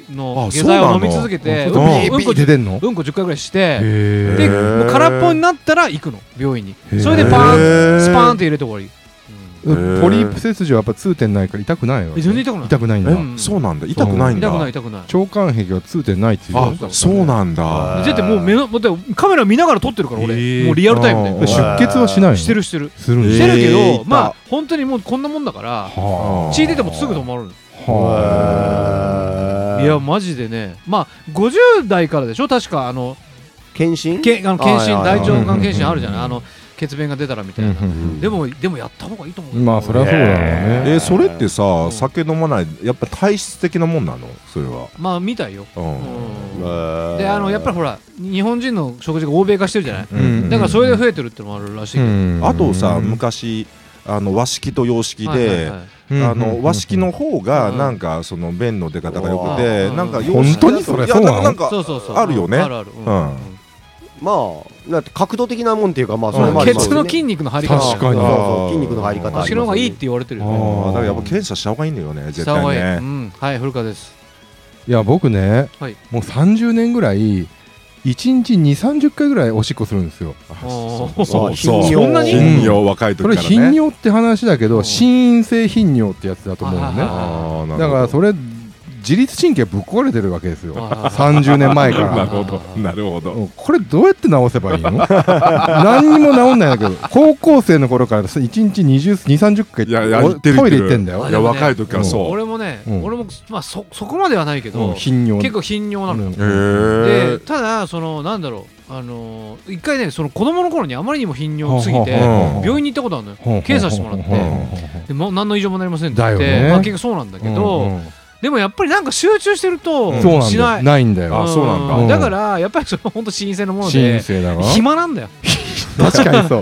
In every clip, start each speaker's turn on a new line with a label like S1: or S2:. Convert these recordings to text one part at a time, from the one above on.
S1: の下剤を飲み続けて、うんこ10回ぐらいして、でもう空っぽになったら行くの病院に。それでスパーンって入れて終わり。
S2: ポリープ切除はやっぱ痛点ないから痛くないよ。
S1: 全然痛くない。
S2: 痛くないんだ。
S3: そうなんだ。痛くないんだ。
S1: 痛くない。
S2: 腸管壁は痛点ないっていう。
S3: あ、そうなんだ。
S1: だってもうカメラ見ながら撮ってるから俺、もうリアルタイムで。
S2: 出血はしないの？
S1: してるけど、まあ本当にもうこんなもんだから血出てもすぐ止まるの。いやマジでね、まあ50代からでしょ確か
S4: 検診
S1: 大腸がん検診あるじゃない。血便が出たらみたいな。でもやった方がいいと思う。
S2: まあそれはそうだろうね。
S3: それってさ、酒飲まないやっぱ体質的なもんなのそれは。
S1: まあみたいよ。でやっぱりほら日本人の食事が欧米化してるじゃない。だからそれで増えてるってのもあるらしいけど。
S3: あとさ昔和式と洋式で和式の方がなんかその便の出方が良くて、なんか
S2: 本当にそれそうなの？
S3: なんかあるよね。
S4: まあだって角度的なもんっていうか、まあそ
S1: れもケツの筋肉の張り方、
S2: 確かに
S4: 筋肉の張り方、
S1: 足の方がいいって言われてるよね。
S3: だからやっぱ検査した方がいいんだよね絶対ね。
S1: はい、古川です。
S2: いや僕ねもう30年ぐらい1日2、30回ぐらいおしっこするんですよ。
S3: そんなに頻尿若い時からね。
S2: それ頻尿って話だけど心因性頻尿ってやつだと思うのね。だからそれ自律神経ぶっ壊れてるわけですよ30年前から。
S3: なるほど。
S2: これどうやって治せばいいの？何にも治んないんだけど、高校生の頃から1日20、30回トイレ行ってんだよ。
S3: いや若い時からそう。
S1: 俺もまあそこまではないけど
S2: 頻尿
S1: 結構頻尿なのよ。でただなんだろう一回ねその子供の頃にあまりにも頻尿すぎて病院に行ったことあるのよ。検査してもらって何の異常もなりませんって言って、結局そうなんだけど。でもやっぱりなんか集中してるとしない。
S2: ないんだよ。
S3: そうなんだ。
S1: だからやっぱりそれ本当神聖なもので暇なんだよ。
S2: 確かにそう。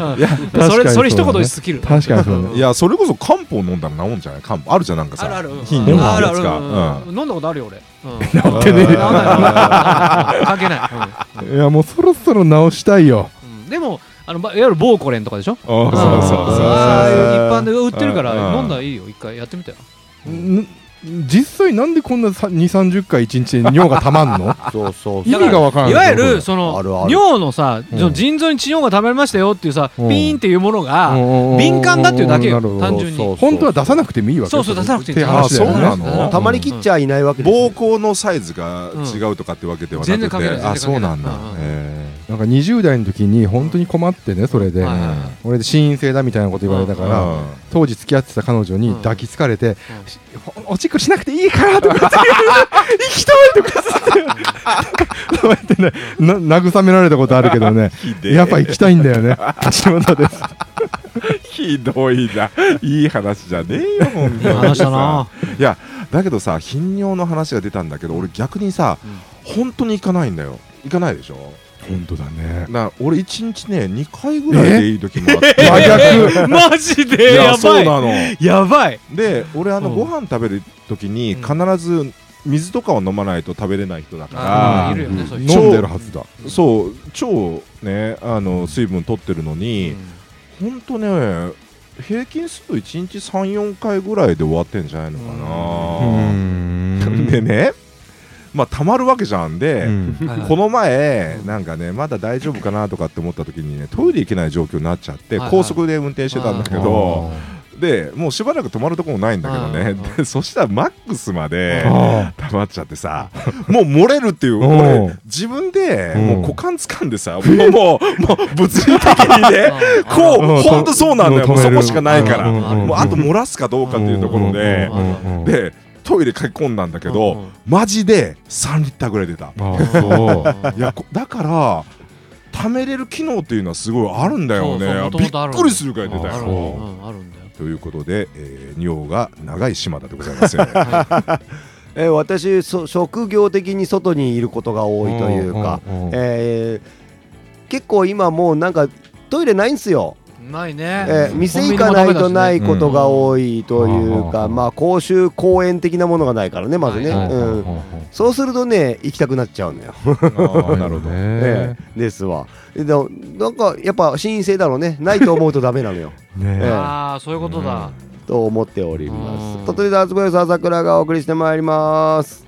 S1: それ一言で尽きる。
S2: 確かにそう。
S3: いやそれこそ漢方飲んだら治んじゃない？漢方あるじゃんなんかさ。
S1: 頻
S3: 尿のやつが。
S1: 飲んだことあるよ俺。
S2: 治ってねえ。
S1: 関係ない。
S2: いやもうそろそろ治したいよ。
S1: でもいわゆるボーコレンとかでしょ。
S3: そう。一
S1: 般で売ってるから飲んだらいいよ。一回やってみたよ。
S2: 実際なんでこんな2、30回1日で尿がたまんの？意味がわからない。
S1: いわゆるその尿のさ腎臓に血尿がたまりましたよっていうさピーンっていうものが敏感だっていうだけよ単純に。
S2: 本当は出さなくてもいいわけ。
S1: そう出さなくていい。
S3: そうなの？
S4: たまりきっちゃいないわけ。
S3: 膀胱のサイズが違うとかってわけではなくて。
S1: 全然関係ない。
S3: あ、そうなんだ。
S2: なんか20代の時に本当に困ってね、それで俺で心因性だみたいなこと言われたから当時付き合ってた彼女に抱きつかれておしっこしなくていいからとか言って行きたいとかそうやってね慰められたことあるけどね、やっぱ行きたいんだよね。橋本です。
S3: ひどいな。いい話じゃねえよ本当に。
S1: 話だな。
S3: いやだけどさ頻尿の話が出たんだけど俺逆にさ本当に行かないんだよ。行かないでしょ。
S2: 本当だね。
S3: 俺1日ね2回ぐらいでいい時もあって。
S1: マジでやばい。
S3: そうなの。
S1: やばい。
S3: で俺ご飯食べる時に必ず水とかを飲まないと食べれない人だから
S2: 飲んでるはずだ。
S3: そう超ね水分取ってるのに本当ね平均すると1日 3,4 回ぐらいで終わってんじゃないのかな。でねまあたまるわけじゃんで、この前なんかねまだ大丈夫かなとかって思った時にねトイレ行けない状況になっちゃって高速で運転してたんだけど、でもうしばらく止まるとこもないんだけどね、でそしたらマックスまで溜まっちゃってさもう漏れるっていう、俺自分でもう股間掴んでさもう物理的にねこうほんとそうなんだよ。もうそこしかないからもうあと漏らすかどうかっていうところでトイレ書き込んだんだけどマジで3リッターぐらい出た。いやだから溜めれる機能っていうのはすごいあるんだよね。びっくりするくらい出たよ。ということで尿が長い島田でございますよね。
S4: 私職業的に外にいることが多いというか結構今もうなんかトイレないんですよ。
S1: ないね。
S4: 店行かないとないことが多いというか、まあ公衆公園的なものがないからねまずね。そうするとね行きたくなっちゃうのよ。
S3: なるほど。
S4: ですわ。なんかやっぱ心因性だろうね。ないと思うとダメなのよ。
S1: ああそういうことだ。
S4: と思っております。鳥取ダーツボイス朝倉がお送りしてまいります。